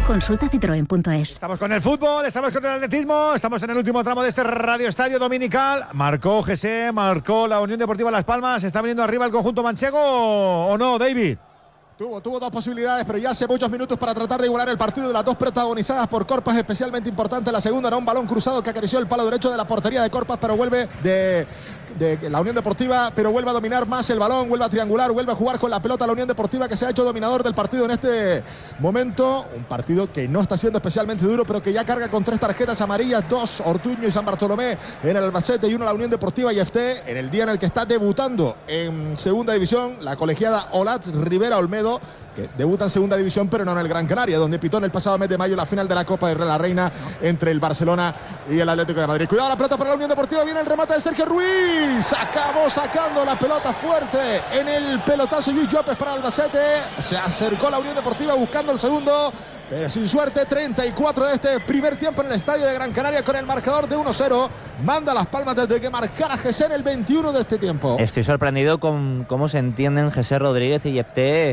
Consulta citroen.es. Estamos con el fútbol, estamos con el atletismo, estamos en el último tramo de este Radio Estadio Dominical. Marcó GC, marcó la Unión Deportiva Las Palmas. ¿Está viniendo arriba el conjunto manchego o no, David? Tuvo dos posibilidades, pero ya hace muchos minutos para tratar de igualar el partido de las dos protagonizadas por Corpas, especialmente importante la segunda. Era un balón cruzado que acarició el palo derecho de la portería de Corpas, pero vuelve de la Unión Deportiva, pero vuelve a dominar más el balón, vuelve a triangular, vuelve a jugar con la pelota la Unión Deportiva, que se ha hecho dominador del partido en este momento. Un partido que no está siendo especialmente duro, pero que ya carga con 3 tarjetas amarillas, 2 Ortuño y San Bartolomé en el Albacete y 1 la Unión Deportiva y FT, en el día en el que está debutando en segunda división la colegiada Olat Rivera Olmedo, que debuta en segunda división pero no en el Gran Canaria, donde pitó en el pasado mes de mayo la final de la Copa de la Reina entre el Barcelona y el Atlético de Madrid. Cuidado la pelota para la Unión Deportiva, viene el remate de Sergio Ruiz, acabó sacando la pelota fuerte en el pelotazo Luis López para Albacete, se acercó la Unión Deportiva buscando el segundo, pero sin suerte. 34 de este primer tiempo en el estadio de Gran Canaria con el marcador de 1-0, manda Las Palmas desde que marcara GC en el 21 de este tiempo. Estoy sorprendido con cómo se entienden José Rodríguez y Yepté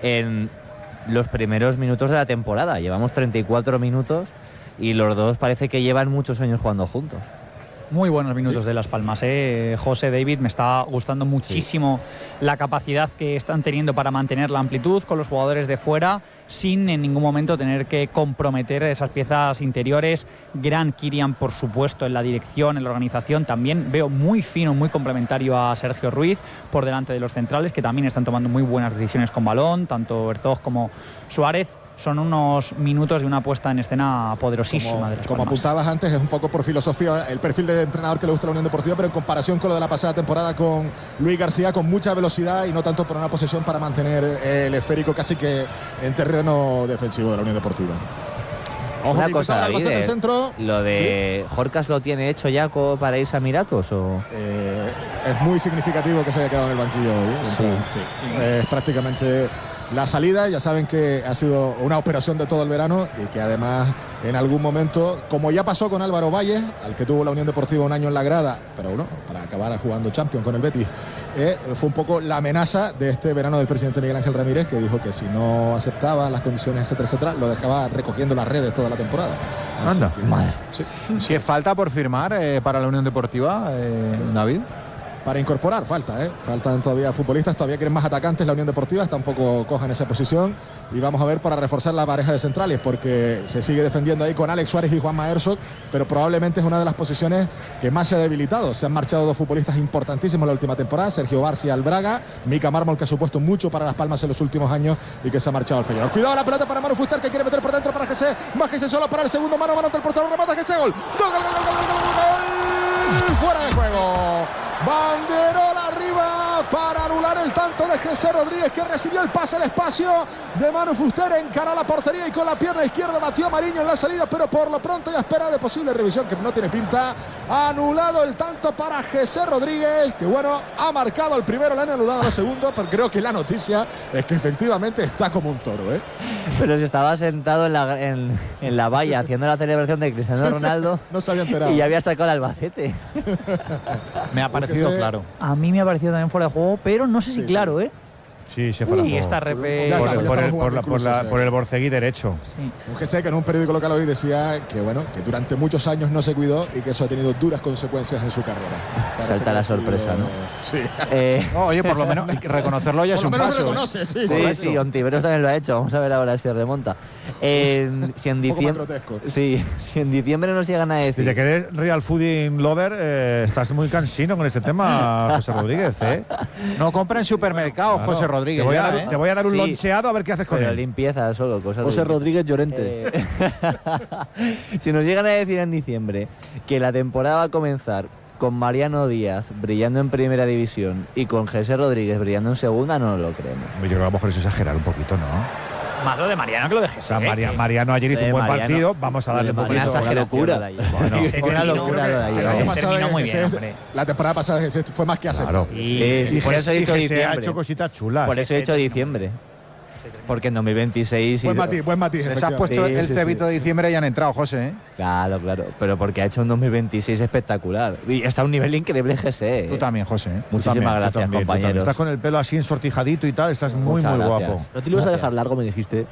en los primeros minutos de la temporada. Llevamos 34 minutos y los dos parece que llevan muchos años jugando juntos. Muy buenos minutos de Las Palmas, José, David, me está gustando muchísimo la capacidad que están teniendo para mantener la amplitud con los jugadores de fuera, sin en ningún momento tener que comprometer esas piezas interiores. Gran Kirian, por supuesto, en la dirección, en la organización. También veo muy fino, muy complementario a Sergio Ruiz por delante de los centrales, que también están tomando muy buenas decisiones con balón, tanto Herzog como Suárez. Son unos minutos de una puesta en escena poderosísima de Las Como Palmas. apuntabas antes, es un poco por filosofía el perfil de entrenador que le gusta a la Unión Deportiva, pero en comparación con lo de la pasada temporada con Luis García, con mucha velocidad y no tanto por una posesión para mantener el esférico casi que en terreno defensivo de la Unión Deportiva. Ojo, una cosa, David, el centro. ¿Lo de ¿sí? Jorcas lo tiene hecho ya para irse a Emiratos? ¿O? Es muy significativo que se haya quedado en el banquillo hoy. Sí. Es prácticamente la salida. Ya saben que ha sido una operación de todo el verano y que además en algún momento, como ya pasó con Álvaro Valle, al que tuvo la Unión Deportiva un año en la grada, pero bueno, para acabar jugando Champions con el Betis, fue un poco la amenaza de este verano del presidente Miguel Ángel Ramírez, que dijo que si no aceptaba las condiciones, etcétera, etcétera, lo dejaba recogiendo las redes toda la temporada. Anda, madre. Sí. ¿Qué falta por firmar para la Unión Deportiva, David? Para incorporar, faltan todavía futbolistas, todavía quieren más atacantes. La Unión Deportiva está un poco coja en esa posición y vamos a ver para reforzar la pareja de centrales, porque se sigue defendiendo ahí con Alex Suárez y Juanma Herzog, pero probablemente es una de las posiciones que más se ha debilitado. Se han marchado 2 futbolistas importantísimos la última temporada, Sergio Barcia al Braga, Mika Mármol, que ha supuesto mucho para Las Palmas en los últimos años y que se ha marchado al Feyenoord. Cuidado la pelota para Manu Fuster, que quiere meter por dentro para GC, más GC solo para el segundo, mano ante el portero, remata GC, gol, fuera de juego. Banderola arriba para anular el tanto de José Rodríguez, que recibió el pase al espacio de Manu Fuster, encaró la portería y con la pierna izquierda batió a Mariño en la salida, pero por lo pronto ya espera de posible revisión, que no tiene pinta. Anulado el tanto para José Rodríguez, que bueno, ha marcado el primero, le han anulado el segundo, pero creo que la noticia es que efectivamente está como un toro, Pero si estaba sentado en la valla haciendo la celebración de Cristiano Ronaldo, no se había enterado. Y ya había sacado el Albacete. Me ha parecido claro. A mí me ha parecido también fuera de juego, pero no sé si claro, Sí, se fue Sí, esta repe... por el borcegui derecho. Sí. Un GC que en un periódico local hoy decía que bueno, que durante muchos años no se cuidó y que eso ha tenido duras consecuencias en su carrera. Salta la sorpresa, ¿no? Sí. No, oye, por lo menos reconocerlo ya es un paso. Reconoce, Sí, Ontiveros también lo ha hecho. Vamos a ver ahora si remonta. Si en diciembre nos llegan a decir... Desde que eres real fooding lover, estás muy cansino con este tema, José Rodríguez, No compra en supermercados, claro. José Rodríguez. Te voy a dar un loncheado a ver qué haces con pero él. limpieza solo, cosas José de... Rodríguez Llorente. Si nos llegan a decir en diciembre que la temporada va a comenzar con Mariano Díaz brillando en primera división y con José Rodríguez brillando en segunda, no lo creemos. Yo creo que a lo mejor eso es exagerar un poquito, ¿no? Más lo de Mariano que lo de Jesús. O sea, Mariano ayer hizo un buen partido, vamos a darle un poquito. Una locura. Una locura lo de ayer. Terminó muy bien, hombre. La temporada pasada fue más que hacer. Claro. Y por eso he dicho se diciembre. ha hecho cositas chulas. Por eso he dicho diciembre. Porque en 2026... Buen matiz. Les has puesto el cebito de diciembre y han entrado, José. Claro. Pero porque ha hecho un 2026 espectacular. Y está a un nivel increíble GC. Tú también, José. Muchísimas gracias, compañeros. Estás con el pelo así ensortijadito y tal, estás muy, muy guapo. No te lo ibas a dejar largo, me dijiste.